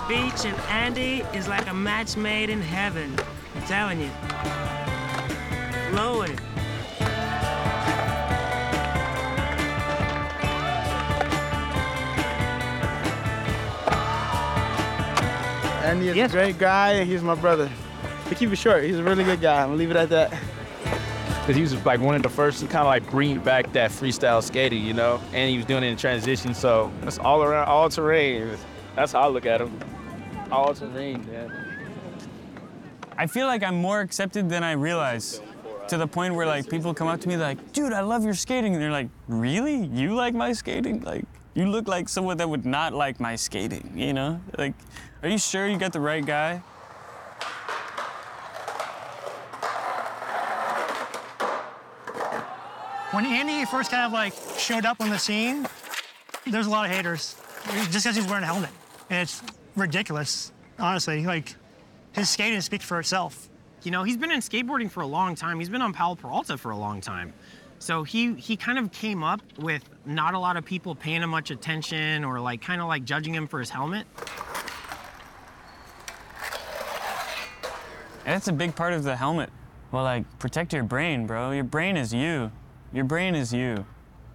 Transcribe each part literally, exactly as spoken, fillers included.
Beach and Andy is like a match made in heaven. I'm telling you. Flowing. Andy is Yes. a great guy. He's my brother. To keep it short, he's a really good guy. I'm gonna leave it at that. Because he was like one of the first to kind of like bring back that freestyle skating, you know? And he was doing it in transition, so it's all around, all terrain. That's how I look at him. All terrain, man. I feel like I'm more accepted than I realize. To the point where like people come up to me like, dude, I love your skating. And they're like, really? You like my skating? Like, you look like someone that would not like my skating, you know? Like, are you sure you got the right guy? When Andy first kind of like showed up on the scene, there's a lot of haters just because he's wearing a helmet. And it's ridiculous, honestly. Like, his skating speaks for itself. You know, he's been in skateboarding for a long time. He's been on Powell Peralta for a long time. So he, he kind of came up with not a lot of people paying him much attention or like kind of like judging him for his helmet. And that's a big part of the helmet. Well, like, protect your brain, bro. Your brain is you. Your brain is you.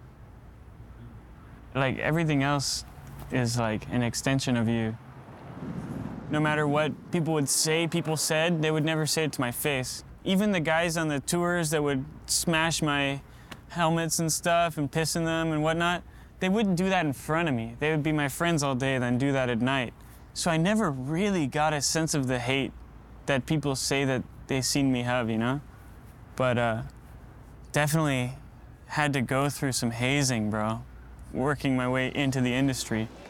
Like, everything else is like an extension of you. No matter what people would say, people said, they would never say it to my face. Even the guys on the tours that would smash my helmets and stuff and piss in them and whatnot, they wouldn't do that in front of me. They would be my friends all day, then do that at night. So I never really got a sense of the hate that people say that they seen me have, you know? But uh, definitely had to go through some hazing, bro, working my way into the industry.